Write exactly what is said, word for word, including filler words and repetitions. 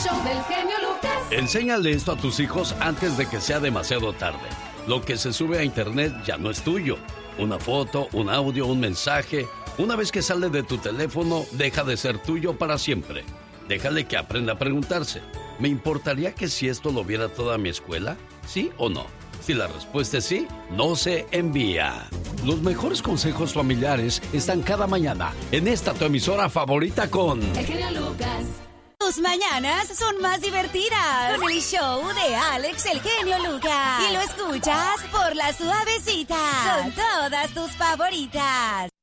show del genio Lucas. Enséñale esto a tus hijos antes de que sea demasiado tarde. Lo que se sube a internet ya no es tuyo. Una foto, un audio, un mensaje. Una vez que sale de tu teléfono, deja de ser tuyo para siempre. Déjale que aprenda a preguntarse: ¿me importaría que si esto lo viera toda mi escuela? ¿Sí o no? Si la respuesta es sí, no se envía. Los mejores consejos familiares están cada mañana en esta tu emisora favorita con... El genio Lucas. Tus mañanas son más divertidas con el show de Alex, el genio Lucas. Y lo escuchas por La Suavecita con todas tus favoritas.